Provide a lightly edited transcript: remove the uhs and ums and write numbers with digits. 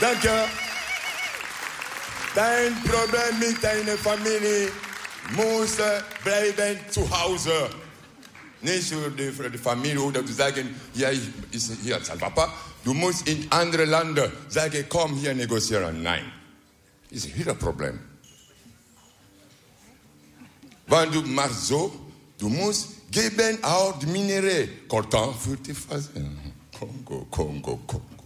Danke. Dein Problem mit deiner Familie muss bleiben zu Hause. Nicht für die Familie oder zu sagen, ja, ist hier Papa. Du musst in andere Länder sagen, komm hier negozieren. Nein. Das ist wieder ein Problem. Wenn du machst so, du musst geben auch die Minerais. Coltan für die Phase. Kongo, Kongo, Kongo.